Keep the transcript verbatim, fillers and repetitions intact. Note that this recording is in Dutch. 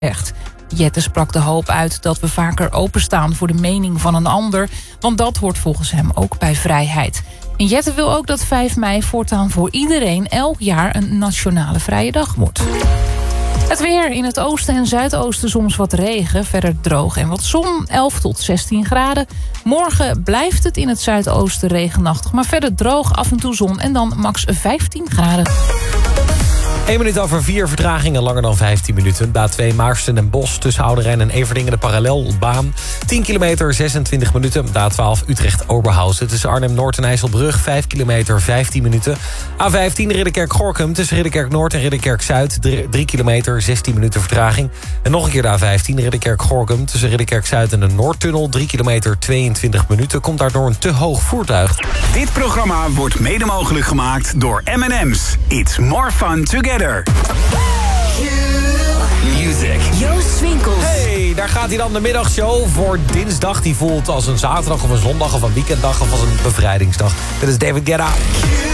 Echt. Jette sprak de hoop uit dat we vaker openstaan voor de mening van een ander, want dat hoort volgens hem ook bij vrijheid. En Jette wil ook dat vijf mei voortaan voor iedereen elk jaar een nationale vrije dag wordt. Het weer: in het oosten en zuidoosten soms wat regen, verder droog en wat zon, elf tot zestien graden. Morgen blijft het in het zuidoosten regenachtig, maar verder droog, af en toe zon en dan max vijftien graden. één minuut over vier, vertragingen langer dan vijftien minuten. De A twee Maarsten en Bos tussen Ouderijn en Everdingen de parallelbaan. tien kilometer, zesentwintig minuten. De A twaalf Utrecht-Oberhausen tussen Arnhem-Noord en IJsselbrug. vijf kilometer, vijftien minuten. A vijftien Ridderkerk-Gorkum tussen Ridderkerk-Noord en Ridderkerk-Zuid. drie kilometer, zestien minuten vertraging. En nog een keer de A vijftien Ridderkerk-Gorkum tussen Ridderkerk-Zuid en de Noordtunnel. drie kilometer, tweeëntwintig minuten. Komt daardoor een te hoog voertuig. Dit programma wordt mede mogelijk gemaakt door M en M's. It's more fun together. Music. Joost Swinkels. Hey, daar gaat hij dan, de middagshow voor dinsdag. Die voelt als een zaterdag of een zondag of een weekenddag of als een bevrijdingsdag. Dit is David Guetta.